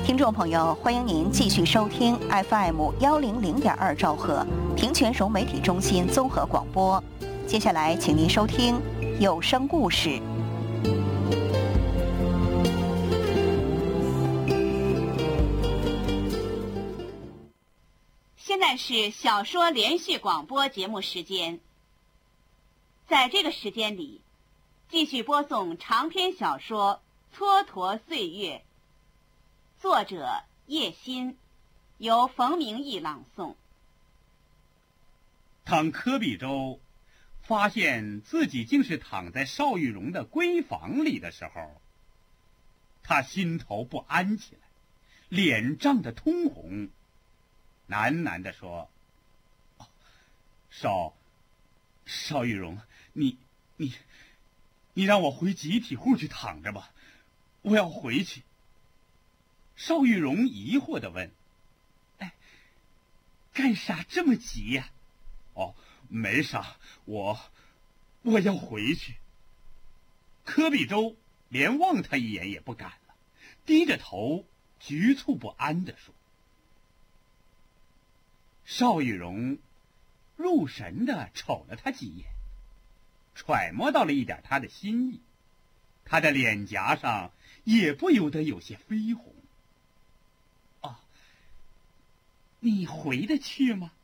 听众朋友，欢迎您继续收听 FM100.2兆赫平泉融媒体中心综合广播。接下来，请您收听有声故事。 现在是小说连续广播节目时间。在这个时间里，继续播送长篇小说《蹉跎岁月》，作者叶欣，由冯明义朗诵。 当柯比州发现自己竟是躺在邵玉荣的闺房里的时候，他心头不安起来，脸涨得通红，喃喃地说：“邵玉荣，你让我回集体户去躺着吧，我要回去。”邵玉荣疑惑地问：“干啥这么急呀？”“没啥，我要回去。”柯比州连望他一眼也不敢了，低着头局促不安地说。邵玉荣入神地瞅了他几眼，揣摩到了一点他的心意，他的脸颊上也不由得有些绯红。“你回得去吗？”